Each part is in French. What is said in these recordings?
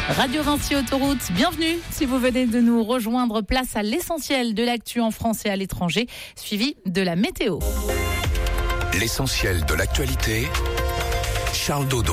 Radio Vinci Autoroute, bienvenue. Si vous venez de nous rejoindre, place à l'essentiel de l'actu en France et à l'étranger, suivi de la météo. L'essentiel de l'actualité, Charles Dodon.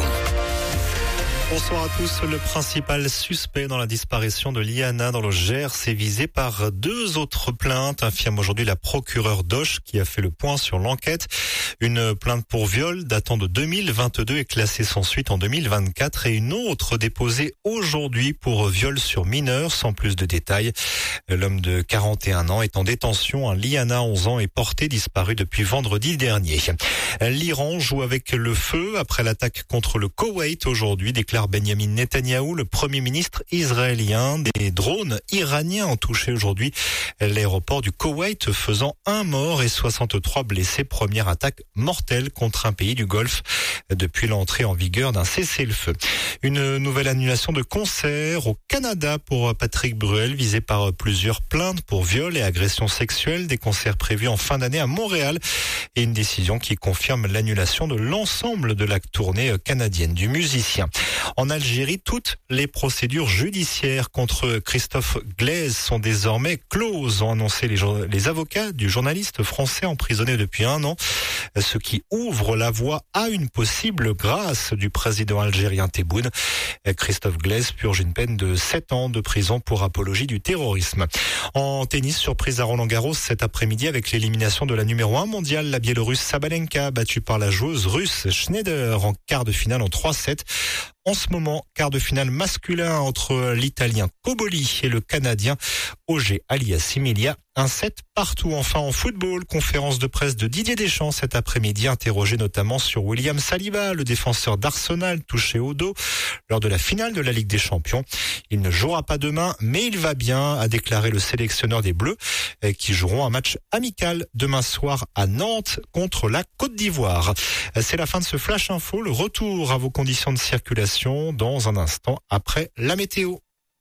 Bonsoir à tous. Le principal suspect dans la disparition de Liana dans le Gers est visé par 2 autres plaintes, affirme aujourd'hui la procureure d'Auch qui a fait le point sur l'enquête. Une plainte pour viol datant de 2022 est classée sans suite en 2024 et une autre déposée aujourd'hui pour viol sur mineur sans plus de détails. L'homme de 41 ans est en détention. Liana, 11 ans, est portée disparue depuis vendredi dernier. L'Iran joue avec le feu après l'attaque contre le Koweït aujourd'hui, déclare Benjamin Netanyahou, le Premier ministre israélien. Des drones iraniens ont touché aujourd'hui l'aéroport du Koweït, faisant 1 mort et 63 blessés. Première attaque mortelle contre un pays du Golfe depuis l'entrée en vigueur d'un cessez-le-feu. Une nouvelle annulation de concert au Canada pour Patrick Bruel, visé par plusieurs plaintes pour viol et agression sexuelle. Des concerts prévus en fin d'année à Montréal et une décision qui confirme l'annulation de l'ensemble de la tournée canadienne du musicien. En Algérie, toutes les procédures judiciaires contre Christophe Glaise sont désormais closes, ont annoncé les avocats du journaliste français emprisonné depuis 1 an, ce qui ouvre la voie à une possible grâce du président algérien Tebboune. Christophe Glaise purge une peine de 7 ans de prison pour apologie du terrorisme. En tennis, surprise à Roland-Garros cet après-midi avec l'élimination de la numéro 1 mondiale, la Biélorusse Sabalenka, battue par la joueuse russe Schneider en quart de finale en 3-7. En ce moment, quart de finale masculin entre l'Italien Cobolli et le Canadien Auger Aliassime. 1-7 partout. Enfin en football, conférence de presse de Didier Deschamps cet après-midi, interrogé notamment sur William Saliba, le défenseur d'Arsenal touché au dos lors de la finale de la Ligue des Champions. Il ne jouera pas demain, mais il va bien, a déclaré le sélectionneur des Bleus, qui joueront un match amical demain soir à Nantes contre la Côte d'Ivoire. C'est la fin de ce Flash Info. Le retour à vos conditions de circulation dans un instant après la météo.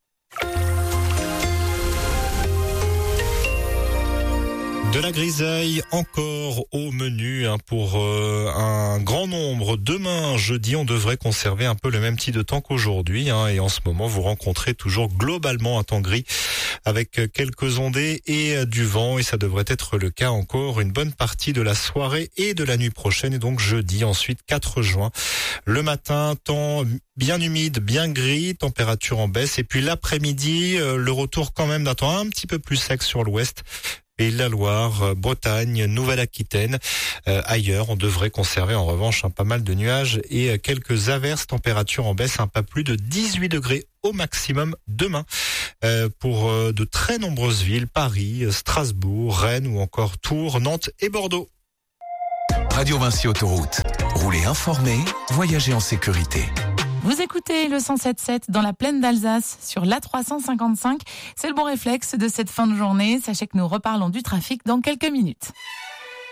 De la grisaille encore au menu pour un grand nombre. Demain, jeudi, on devrait conserver un peu le même type de temps qu'aujourd'hui. Et en ce moment, vous rencontrez toujours globalement un temps gris avec quelques ondées et du vent. Et ça devrait être le cas encore une bonne partie de la soirée et de la nuit prochaine. Et donc jeudi, ensuite 4 juin. Le matin, temps bien humide, bien gris, température en baisse. Et puis l'après-midi, le retour quand même d'un temps un petit peu plus sec sur l'ouest. Et la Loire, Bretagne, Nouvelle-Aquitaine. Ailleurs, on devrait conserver en revanche pas mal de nuages et quelques averses, température en baisse, un pas plus de 18 degrés au maximum demain pour de très nombreuses villes, Paris, Strasbourg, Rennes ou encore Tours, Nantes et Bordeaux. Radio Vinci Autoroute. Roulez informé, voyagez en sécurité. Vous écoutez le 107.7 dans la plaine d'Alsace sur l'A355. C'est le bon réflexe de cette fin de journée. Sachez que nous reparlons du trafic dans quelques minutes.